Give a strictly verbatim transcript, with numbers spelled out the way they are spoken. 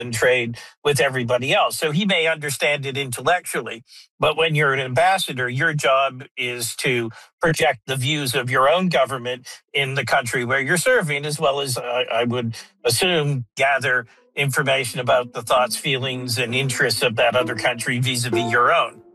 and trade with everybody else. So he may understand it intellectually, but when you're an ambassador, your job is to project the views of your own government in the country where you're serving, as well as, uh, I would assume, gather information about the thoughts, feelings, and interests of that other country vis-a-vis your own.